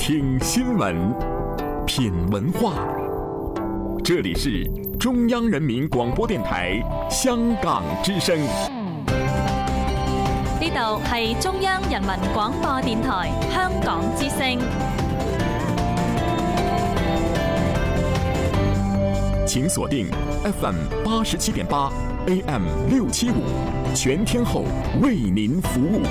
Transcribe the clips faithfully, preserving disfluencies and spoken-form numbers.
听新闻，品文化。这里是中央人民广播電台香港之聲。 呢度係中央人民廣播電台香港之聲。 請鎖定 F M 八十七點八 A M 六七五，全天候為您服務。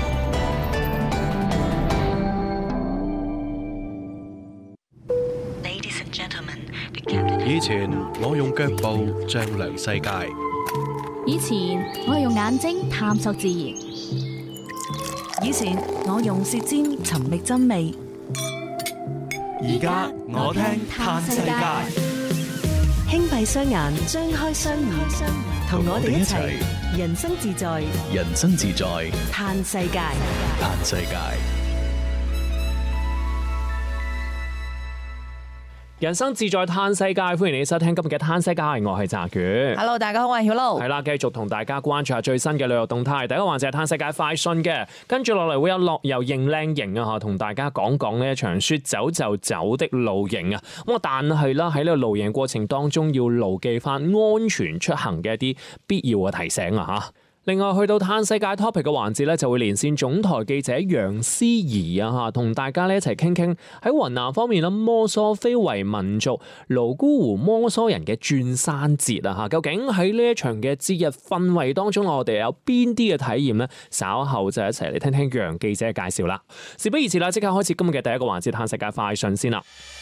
以前我用腳步丈量世界， 以前我用眼睛探索自然， 以前我用舌尖尋覓真味， 而家我聽嘆世界。 輕閉雙眼，張開雙耳，同我哋一齊人生自在， 人生自在嘆世界， 嘆世界。 人生自在嘆世界，歡迎你收聽今日嘅嘆世界，我係澤權。 Hello， 大家好，我係曉露。 係啦，繼續同大家關注下最新嘅旅遊動態。第一個環節係嘆世界快訊嘅，跟住落嚟會有樂遊認靚型啊，同大家講講呢一場說走就走的露營啊。咁啊，但係啦，喺呢個露營過程當中要牢記翻安全出行嘅一啲必要嘅提醒啊嚇。另外去到嘆世界 topic 嘅環節咧，就會連線總台記者楊思怡啊嚇，同大家咧一齊傾傾喺雲南方面啦，摩梭非遺民族瀘沽湖摩梭人嘅轉山節啊嚇，究竟喺呢一場嘅節日氛圍當中，我哋有邊啲嘅體驗呢？稍後就一齊嚟聽聽楊記者嘅介紹啦。事不宜遲啦，即刻開始今日嘅第一個環節嘆世界快訊先啦。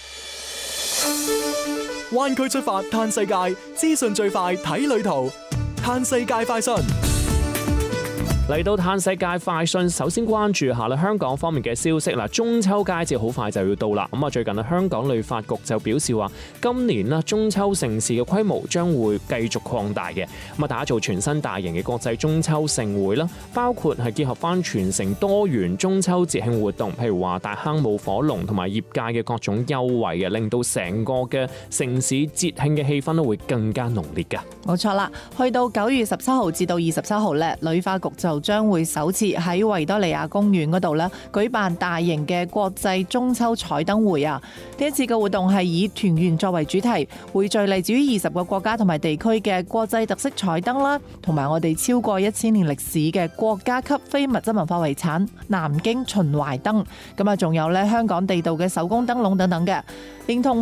灣區出發嘆世界，資訊最快睇旅途，嘆世界快訊。 嚟到嘆世界快訊，首先關注下啦香港方面嘅消息啦。中秋佳節好快就要到啦，咁啊最近啊香港旅發局就表示話，今年啦中秋盛事嘅規模將會繼續擴大嘅，咁啊打造全新大型嘅國際中秋盛會啦，包括係結合翻全城多元中秋節慶活動，譬如話大坑舞火龍同埋業界嘅各種優惠嘅，令到成個嘅城市節慶嘅氣氛都會更加濃烈㗎。 冇錯啦，去到九月十七號至到二十七號咧，旅發局就將會首次喺維多利亞公園嗰度咧舉辦大型嘅國際中秋彩燈會啊！呢一次嘅活動係以團圓作為主題，匯聚嚟自於二十個國家同埋地區嘅國際特色彩燈啦，同埋我哋超過一千年歷史嘅國家級非物質文化遺產南京秦淮燈，咁啊仲有咧香港地道嘅手工燈籠等等嘅，連同